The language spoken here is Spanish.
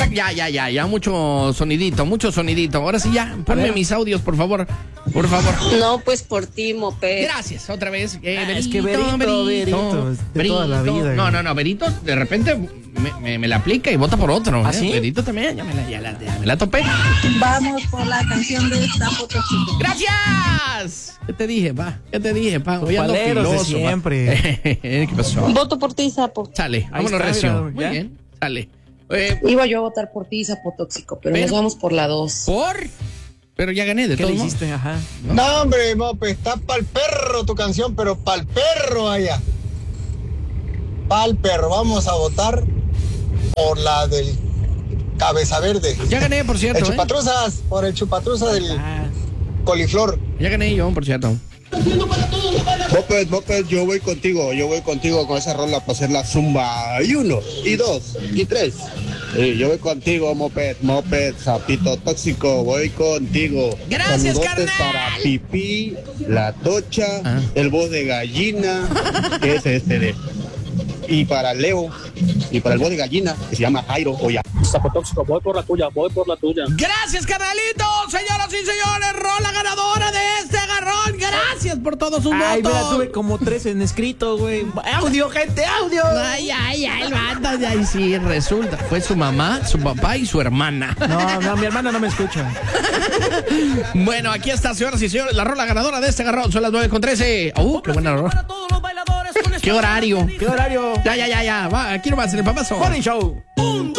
Ya, mucho sonidito. Ahora sí ya, ponme mis audios, por favor. No, pues por ti, Moped. Gracias, otra vez. Es que Berito, de toda la vida. No, Berito de repente me la aplica y vota por otro. ¿Ah, sí? Berito también, ya me la topé. Vamos por la canción de Sapo Tóxico. ¡Gracias! ¿Qué te dije, pa? Hoy ando Paleros de filoso, siempre. ¿Qué pasó? Voto por ti, Sapo. Sale, vámonos está, recio. mira, Muy ¿ya? bien, sale. Iba yo a votar por ti, Sapo Tóxico, pero nos vamos por la 2. Pero ya gané, de ¿Qué todos le modos. hiciste? Ajá. No, hombre, Mope, está pa'l perro tu canción, pero pa'l perro allá. Pa'l perro, vamos a votar por la del Cabeza Verde. Ya gané, por cierto. El chupatruzas, por el chupatruza del coliflor. Ya gané yo, por cierto. Moped, yo voy contigo con esa rola para hacer la zumba. Y 1, y 2, y 3. Yo voy contigo, Moped, Sapito Tóxico, voy contigo. Gracias, Saludotes carnal. para Pipí, la Tocha, el voz de gallina, que es y para Leo, y para el voz de gallina, que se llama Jairo Oya. Sapo Tóxico, voy por la tuya. Gracias, carnalito. Señoras y señores, rola ganadora de este agarrón. Gracias por todos sus Ay, votos. mira, tuve como 3 en escrito, güey. ¡Audio, gente, audio! Ay, el vato de ahí sí, resulta. Fue su mamá, su papá y su hermana. No, mi hermana no me escucha. Bueno, aquí está, señoras y señores, la rola ganadora de este agarrón. Son las 9:13. Qué buena rola. ¿Qué horario? ¿Qué horario? Ya. Va, aquí nomás en el papazo. Morning Show.